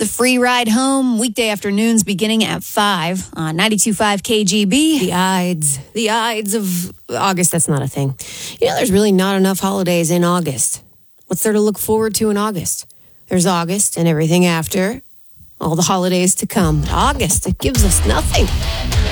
The free ride home, weekday afternoons beginning at 5 on 92.5 KGB. The Ides of August, that's not a thing. You know, there's really not enough holidays in August. What's there to look forward to in August? There's August and everything after, all the holidays to come. August, it gives us nothing.